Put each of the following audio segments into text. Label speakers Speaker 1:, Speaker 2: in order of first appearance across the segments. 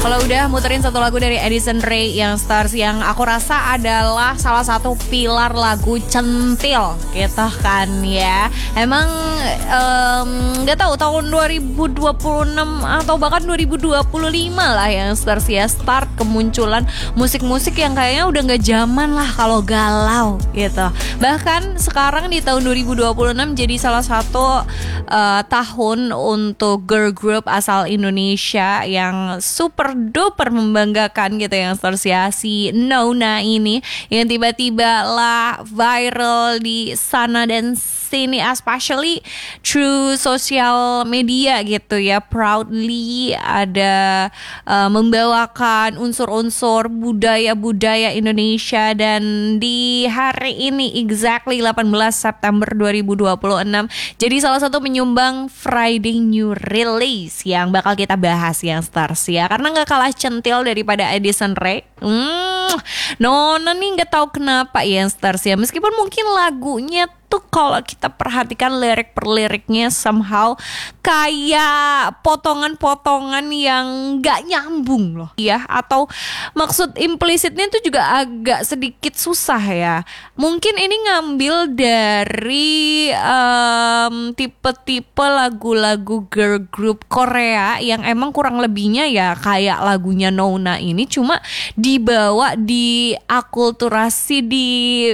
Speaker 1: Kalau udah muterin satu lagu dari Addison Rae yang Stars, yang aku rasa adalah salah satu pilar lagu centil gitu kan ya. Emang gak tahu tahun 2026 atau bahkan 2025 lah yang Stars ya, start kemunculan musik-musik yang kayaknya udah gak zaman lah kalau galau gitu. Bahkan sekarang di tahun 2026 jadi salah satu tahun untuk girl group asal Indonesia yang super duper membanggakan gitu yang Stars ya, si Nona ini yang tiba-tiba lah viral di sana dan sini, especially through social media gitu ya. Proudly ada membawakan unsur-unsur budaya-budaya Indonesia, dan di hari ini exactly 18 September 2026 jadi salah satu menyumbang Friday New Release yang bakal kita bahas yang Stars ya, karena gak kalah centil daripada Addison Rae. Nona nih gak tahu kenapa ya Stars ya, meskipun mungkin lagunya tuh kalau kita perhatikan lirik per liriknya somehow kayak potongan-potongan yang gak nyambung loh ya, atau maksud implisitnya tuh juga agak sedikit susah ya. Mungkin ini ngambil dari tipe-tipe lagu-lagu girl group Korea yang emang kurang lebihnya ya kayak lagunya Nona ini, cuma dibawa, diakulturasi, di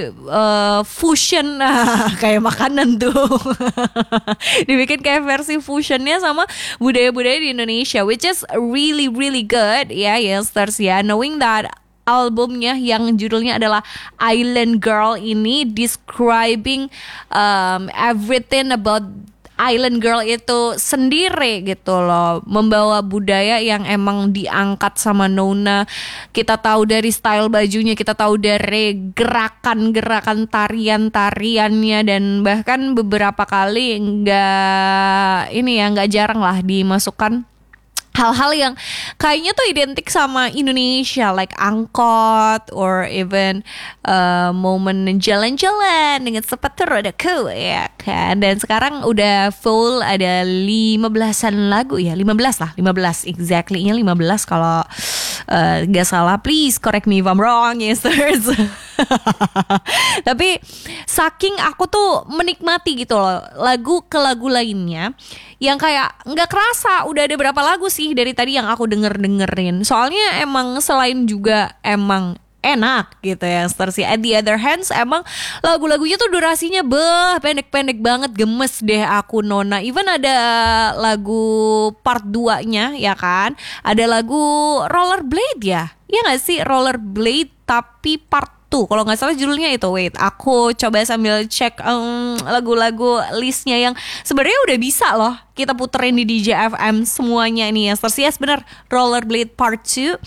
Speaker 1: fusion kayak makanan tuh dibikin kayak versi fusionnya sama budaya-budaya di Indonesia, which is really really good ya yang Stars ya. Knowing that albumnya yang judulnya adalah Island Girl ini describing everything about Island Girl itu sendiri gitu loh, membawa budaya yang emang diangkat sama Nona. Kita tahu dari style bajunya, kita tahu dari gerakan-gerakan tarian-tariannya, dan bahkan beberapa kali nggak jarang lah dimasukkan hal-hal yang kayaknya tuh identik sama Indonesia, like angkot or even momen jalan-jalan dengan sepatu rodaku ya kan. Dan sekarang udah full ada 15-an lagu ya, 15 exactly-nya 15 kalau gak salah. Please correct me if I'm wrong ya sirs. Tapi saking aku tuh menikmati gitu loh lagu ke lagu lainnya, yang kayak nggak kerasa udah ada berapa lagu sih dari tadi yang aku dengerin. Soalnya emang selain juga emang enak gitu ya Stars. At the other hands emang lagu-lagunya tuh durasinya pendek-pendek banget, gemes deh aku Nona. Even ada lagu part 2-nya ya kan, ada lagu Rollerblade ya gak sih, Rollerblade tapi part tuh kalau nggak salah judulnya itu. Wait, aku coba sambil cek lagu-lagu listnya yang sebenarnya udah bisa loh kita puterin di DJ FM semuanya ini ya Stars. Yes bener, Rollerblade Part 2.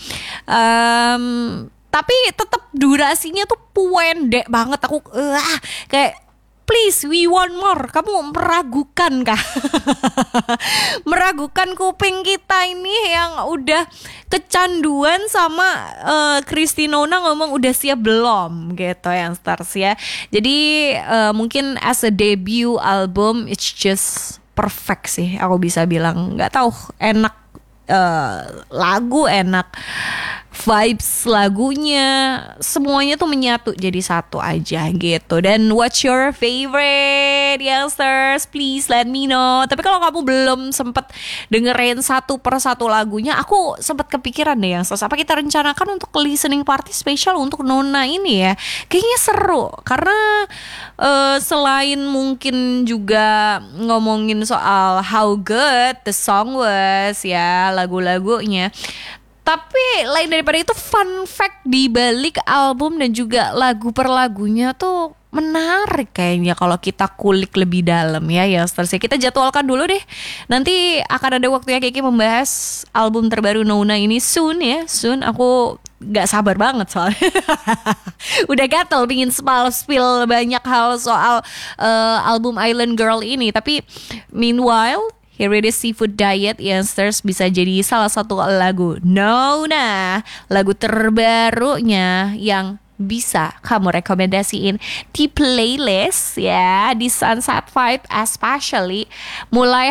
Speaker 1: Tapi tetap durasinya tuh pendek banget. Aku kayak please we want more. Kamu meragukan kah? Meragukan kuping kita ini yang udah kecanduan sama Kristi Nona ngomong udah siap belum gitu yang Stars ya. Jadi mungkin as a debut album it's just perfect sih aku bisa bilang. Nggak tahu, enak lagu, enak vibes lagunya, semuanya tuh menyatu jadi satu aja gitu. Dan what's your favorite youngsters? Please let me know. Tapi kalau kamu belum sempet dengerin satu per satu lagunya, aku sempet kepikiran deh youngsters, apa kita rencanakan untuk listening party special untuk Nona ini ya. Kayaknya seru, karena selain mungkin juga ngomongin soal how good the song was ya, lagu-lagunya, tapi lain daripada itu fun fact di balik album dan juga lagu per lagunya tuh menarik kayaknya kalau kita kulik lebih dalam ya Stars. Kita jadwalkan dulu deh, nanti akan ada waktunya Kiki membahas album terbaru Nona ini soon ya, soon. Aku gak sabar banget soalnya udah gatel pingin spill banyak hal soal album Island Girl ini. Tapi meanwhile here it is Seafood Diet youngsters bisa jadi salah satu lagu Nona, lagu terbarunya yang bisa kamu rekomendasiin di playlist ya, di Sunset Vibe especially mulai